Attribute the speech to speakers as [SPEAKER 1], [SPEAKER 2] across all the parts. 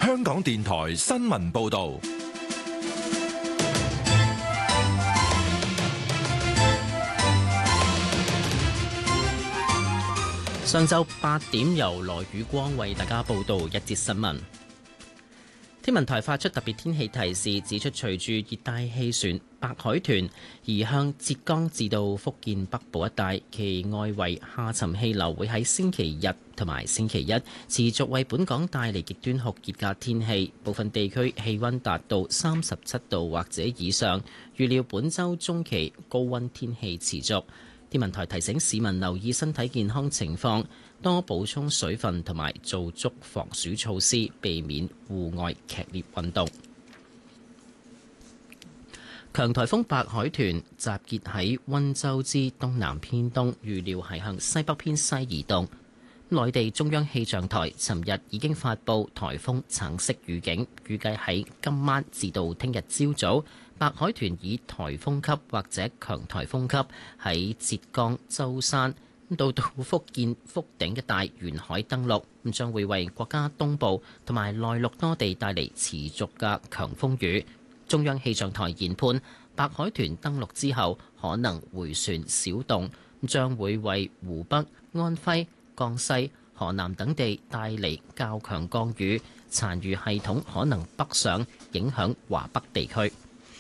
[SPEAKER 1] 香港電台新聞報道。
[SPEAKER 2] 上晝8點，由羅宇光為大家報道一節新聞。天文台發出特別天氣提示，指出隨住熱帶氣旋白海豚移向浙江至到福建北部一帶，其外圍下沉氣流會喺星期日同埋星期一持續為本港帶嚟極端酷熱嘅天氣，部分地區氣溫達到37度或者以上。預料本週中期高溫天氣持續。天文台提醒市民留意身體健康情況，多補充水分同埋做足防暑措施，避免戶外劇烈運動。強颱風白海豚集結喺溫州之東南偏東，預料係向西北偏西移動。內地中央氣象台尋日已經發布颱風橙色預警，預計喺今晚至到聽日朝早，白海豚以颱風級或者強颱風級喺浙江舟山到福建福鼎一帶沿海登陸，咁將會為國家東部同埋內陸多地帶嚟持續嘅強風雨。中央氣象台研判，白海豚登陸之後可能回旋小動，將會為湖北、安徽、江西、河南等地帶嚟較強降雨，殘餘系統可能北上，影響華北地區。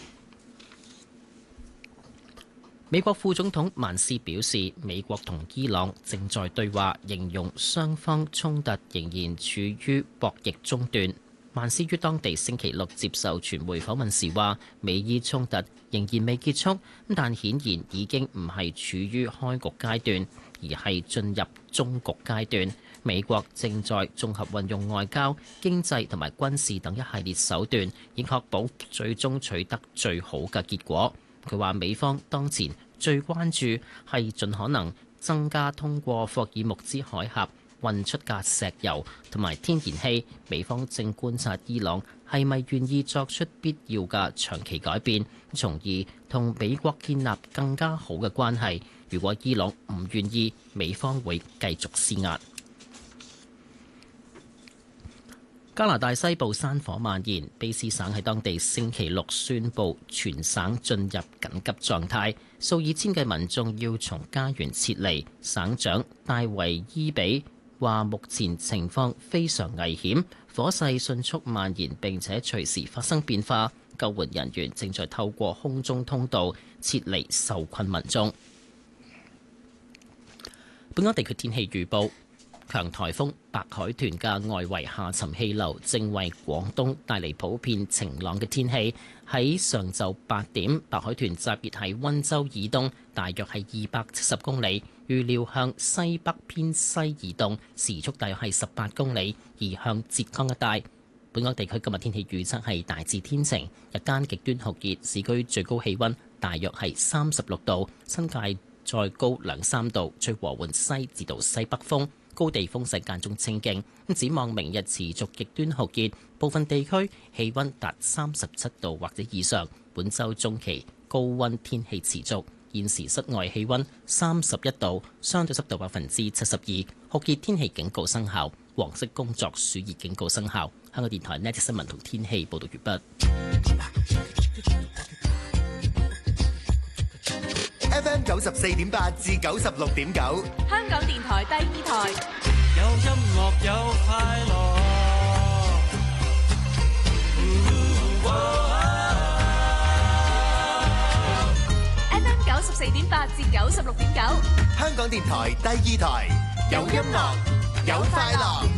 [SPEAKER 2] 美國副總統曼斯表示，美國同伊朗正在對話，形容雙方衝突仍然處於博弈中段。曼斯於當地星期六接受傳媒訪問時話，美伊衝突仍然未結束，但顯然已經唔係處於開局階段，而係進入終局階段。美國正在綜合運用外交、經濟同埋軍事等一系列手段，以確保最終取得最好嘅結果。佢話美方當前最關注係盡可能增加通過霍爾木茲海峽運出嘅石油同埋天然氣。美方正觀察伊朗係咪願意作出必要嘅長期改變，從而同美國建立更加好嘅關係。如果伊朗唔願意，美方會繼續施壓。加拿大西部山火蔓延，卑斯省喺當地星期六宣布全省進入緊急狀態，數以千計民眾要從家園撤離。省長戴維伊比話目前情況非常危險，火勢迅速蔓延並且隨時發生變化，救援人員正在透過空中通道撤離受困民眾。本港地區天氣預報。強颱風白海豚嘅外圍下沉氣流正為廣東帶嚟普遍晴朗嘅天氣。喺上晝8點，白海豚集結喺溫州以東，大約係270公里，預料向西北偏西移動，時速大約係18公里，移向浙江一帶。本港地區今日天氣預測係大致天晴，日間極端酷熱，市區最高氣溫大約係36度，新界再高2-3度，吹和緩西至到西北風。高地風勢間中清勁，展望明日持續極端酷熱，部分地區氣溫達37度或者以上。本週中期高溫天氣持續，現時室外氣溫31度，相對濕度72%，酷熱天氣警告生效，黃色工作暑熱警告生效。香港電台呢一節新聞同天氣報道完畢。
[SPEAKER 3] FM 94.8至96.9，
[SPEAKER 4] 香港電台第二台，
[SPEAKER 5] 有音樂有快樂。
[SPEAKER 4] FM 94.8至96.9，
[SPEAKER 3] 香港電台第二台，有音樂有快樂。